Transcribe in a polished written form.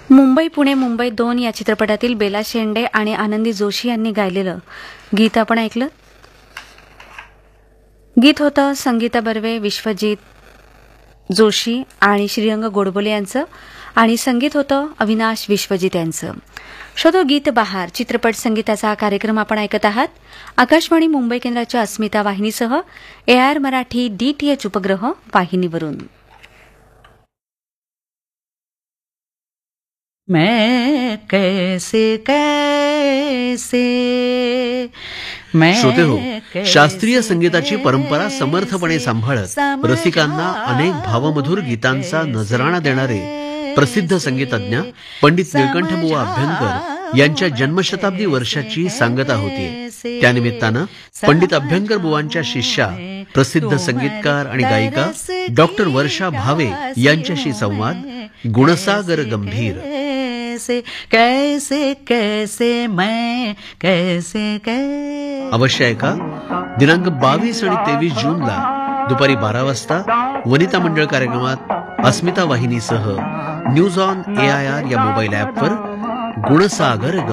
मुंबई पुणे मुंबई 2 या चित्रपटातील बेला शेंडे आणि आनंदी जोशी यांनी गायलेलं गीत आपण ऐकलं. गीत होतं संगीता बर्वे, विश्वजित जोशी आणि श्रीरंग गोडबोले यांचं आणि संगीत होतं अविनाश विश्वजित यांचं. शोधो गीत बहार चित्रपट संगीताचा हा कार्यक्रम आपण ऐकत आहात. आकाशवाणी मुंबई केंद्राच्या अस्मिता वाहिनीसह AR मराठी DTH उपग्रह वाहिनीवरून. मैं कैसे कैसे श्रोते हो, शास्त्रीय संगीताची परंपरा समर्थपणे सांभाळत रसिकांना अनेक भावमधुर गीतांचा नजराणा देणारे प्रसिद्ध संगीतज्ञ पंडित निळकंठबुवा अभ्यंकर यांच्या जन्मशताब्दी वर्षाची सांगता होती. त्यानिमित्तानं पंडित अभ्यंकर बुवांच्या शिष्या प्रसिद्ध संगीतकार आणि गायिका डॉक्टर वर्षा भावे यांच्याशी संवाद गुणसागर गंभीर. कैसे कैसे मैं कैसे कैसे अवश्य ऐका. दिनांक 22 आणि 23 जूनला दुपारी 12 वाजता वनिता मंडळ कार्यक्रमात अस्मिता वाहिनीसह न्यूज ऑन AIR या मोबाईल ॲपवर गुणसागर